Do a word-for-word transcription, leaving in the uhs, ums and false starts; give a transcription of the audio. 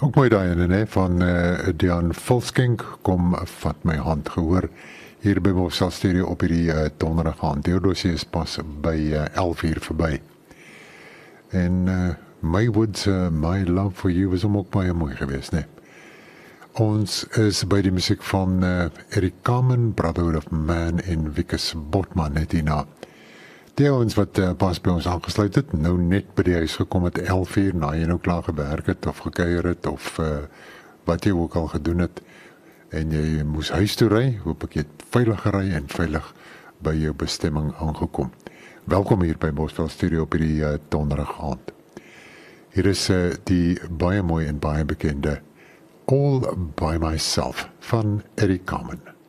Ook mooi daai ene, né, van uh, Dian Volskink, kom vat my hand gehoor, hier by Bosveld Studio op hierdie uh, donderdag aand. Theodosie is pas by uh, elf uur verby. En uh, My Woods, uh, My Love for You was hom ook baie mooi geweest, né. Ons is by die musiek van uh, Eric Carmen, Brotherhood of Man en Wikus Botman net hierna. Die ouens wat uh, pas by ons aangesluit het, nou net by die huis gekom het elf uur, na jy nou klaar gewerk het, of gekuier het, of uh, wat jy ook al gedoen het, en jy moes huis toe ry, hoop ek jy het veilig gery en veilig by jou bestemming aangekom. Welkom hier by Bosveld Studio op die uh, donderdag aand. Hier is uh, die baie mooi en baie bekende All By Myself van Eric Carmen.